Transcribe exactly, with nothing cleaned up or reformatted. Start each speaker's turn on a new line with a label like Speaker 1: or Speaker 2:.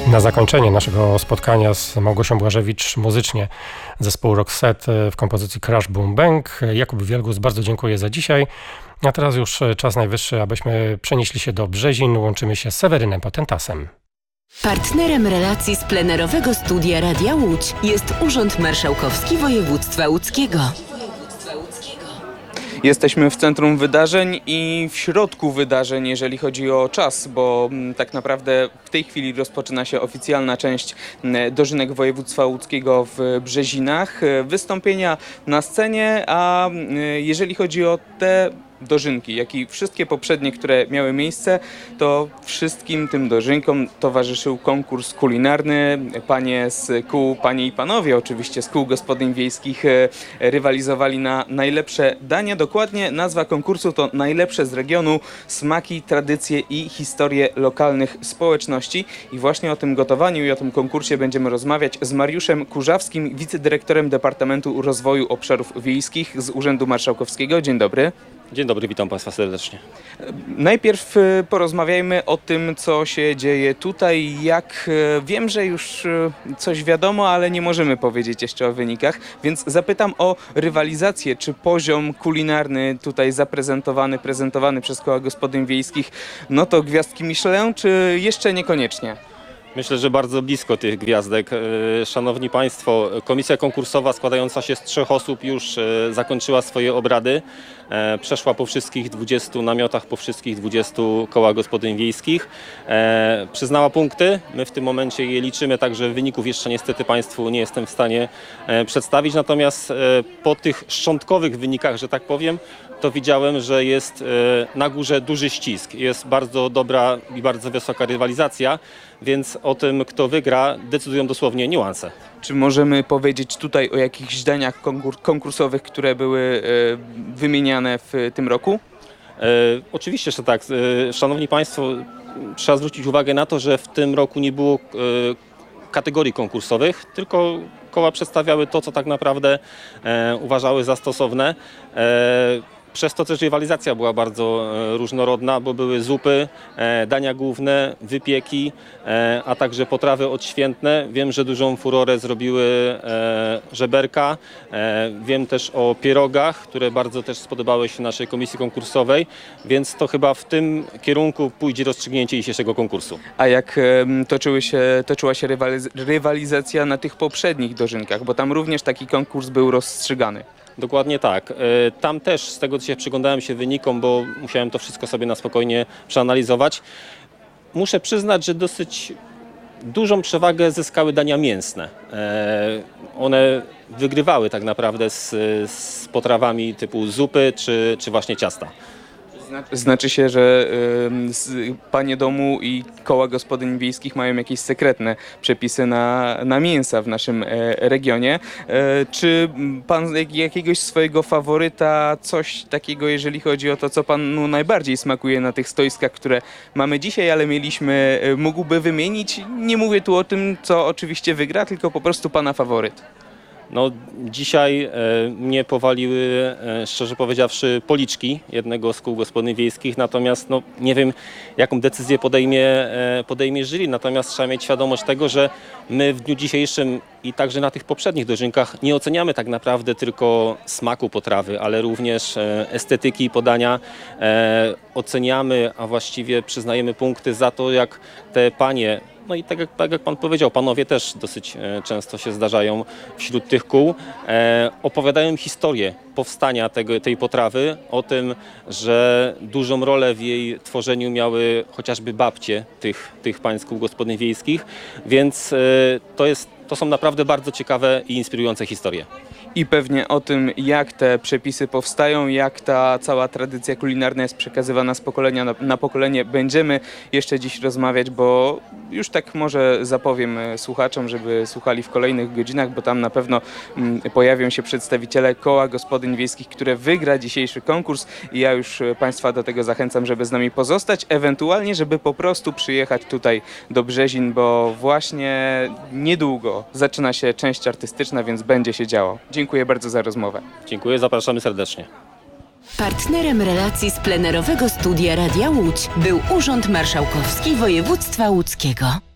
Speaker 1: Na zakończenie naszego spotkania z Małgosią Błażewicz muzycznie zespół Roxette w kompozycji Crash Boom Bang. Jakub Wielgus, bardzo dziękuję za dzisiaj. A teraz już czas najwyższy, abyśmy przenieśli się do Brzezin. Łączymy się z Sewerynem Potentasem.
Speaker 2: Partnerem relacji z plenerowego studia Radia Łódź jest Urząd Marszałkowski Województwa Łódzkiego.
Speaker 3: Jesteśmy w centrum wydarzeń i w środku wydarzeń, jeżeli chodzi o czas, bo tak naprawdę w tej chwili rozpoczyna się oficjalna część dożynek województwa łódzkiego w Brzezinach. Wystąpienia na scenie, a jeżeli chodzi o te dożynki, jak i wszystkie poprzednie, które miały miejsce, to wszystkim tym dożynkom towarzyszył konkurs kulinarny. Panie z kół, panie i panowie oczywiście z kół gospodyń wiejskich rywalizowali na najlepsze dania. Dokładnie nazwa konkursu to najlepsze z regionu smaki, tradycje i historie lokalnych społeczności. I właśnie o tym gotowaniu i o tym konkursie będziemy rozmawiać z Mariuszem Kurzawskim, wicedyrektorem Departamentu Rozwoju Obszarów Wiejskich z Urzędu Marszałkowskiego. Dzień dobry.
Speaker 4: Dzień dobry, witam Państwa serdecznie.
Speaker 3: Najpierw porozmawiajmy o tym, co się dzieje tutaj. Jak wiem, że już coś wiadomo, ale nie możemy powiedzieć jeszcze o wynikach, więc zapytam o rywalizację. Czy poziom kulinarny tutaj zaprezentowany, prezentowany przez koła gospodyń wiejskich, no to gwiazdki Michelin, czy jeszcze niekoniecznie?
Speaker 4: Myślę, że bardzo blisko tych gwiazdek. Szanowni Państwo, komisja konkursowa składająca się z trzech osób już zakończyła swoje obrady. Przeszła po wszystkich dwudziestu namiotach, po wszystkich dwudziestu kołach gospodyń wiejskich. Przyznała punkty. My w tym momencie je liczymy, także wyników jeszcze niestety Państwu nie jestem w stanie przedstawić. Natomiast po tych szczątkowych wynikach, że tak powiem, to widziałem, że jest na górze duży ścisk. Jest bardzo dobra i bardzo wysoka rywalizacja, więc o tym, kto wygra, decydują dosłownie niuanse.
Speaker 3: Czy możemy powiedzieć tutaj o jakichś daniach konkur- konkursowych, które były e, wymieniane w tym roku?
Speaker 4: E, oczywiście, że tak. E, szanowni Państwo, trzeba zwrócić uwagę na to, że w tym roku nie było e, kategorii konkursowych, tylko koła przedstawiały to, co tak naprawdę e, uważały za stosowne. E, Przez to też rywalizacja była bardzo e, różnorodna, bo były zupy, e, dania główne, wypieki, e, a także potrawy odświętne. Wiem, że dużą furorę zrobiły e, żeberka. E, wiem też o pierogach, które bardzo też spodobały się naszej komisji konkursowej, więc to chyba w tym kierunku pójdzie rozstrzygnięcie dzisiejszego konkursu.
Speaker 3: A jak e, toczyły się, toczyła się rywaliz- rywalizacja na tych poprzednich dożynkach, bo tam również taki konkurs był rozstrzygany?
Speaker 4: Dokładnie tak. Tam też z tego, co się przyglądałem się wynikom, bo musiałem to wszystko sobie na spokojnie przeanalizować, muszę przyznać, że dosyć dużą przewagę zyskały dania mięsne. One wygrywały tak naprawdę z, z potrawami typu zupy czy, czy właśnie ciasta.
Speaker 3: Znaczy się, że y, panie domu i koła gospodyń wiejskich mają jakieś sekretne przepisy na, na mięsa w naszym e, regionie. E, czy pan jak, jakiegoś swojego faworyta, coś takiego, jeżeli chodzi o to, co panu najbardziej smakuje na tych stoiskach, które mamy dzisiaj, ale mieliśmy, e, mógłby wymienić? Nie mówię tu o tym, co oczywiście wygra, tylko po prostu pana faworyt.
Speaker 4: No, dzisiaj e, mnie powaliły, e, szczerze powiedziawszy, policzki jednego z kół gospodyń wiejskich, natomiast no, nie wiem, jaką decyzję podejmie, e, podejmie jury, natomiast trzeba mieć świadomość tego, że my w dniu dzisiejszym i także na tych poprzednich dożynkach nie oceniamy tak naprawdę tylko smaku potrawy, ale również e, estetyki podania. E, oceniamy, a właściwie przyznajemy punkty za to, jak te panie, no i tak jak, tak jak pan powiedział, panowie też dosyć e, często się zdarzają wśród tych kół, e, opowiadają historię powstania tego, tej potrawy, o tym, że dużą rolę w jej tworzeniu miały chociażby babcie tych, tych pań z kół gospodyń wiejskich, więc e, to jest, to są naprawdę bardzo ciekawe i inspirujące historie.
Speaker 3: I pewnie o tym, jak te przepisy powstają, jak ta cała tradycja kulinarna jest przekazywana z pokolenia na, na pokolenie, będziemy jeszcze dziś rozmawiać, bo już tak może zapowiem słuchaczom, żeby słuchali w kolejnych godzinach, bo tam na pewno mm, pojawią się przedstawiciele koła gospodyń wiejskich, które wygra dzisiejszy konkurs i ja już Państwa do tego zachęcam, żeby z nami pozostać, ewentualnie, żeby po prostu przyjechać tutaj do Brzezin, bo właśnie niedługo zaczyna się część artystyczna, więc będzie się działo. Dziękuję bardzo za rozmowę.
Speaker 4: Dziękuję, zapraszamy serdecznie.
Speaker 2: Partnerem relacji z plenerowego studia Radia Łódź był Urząd Marszałkowski Województwa Łódzkiego.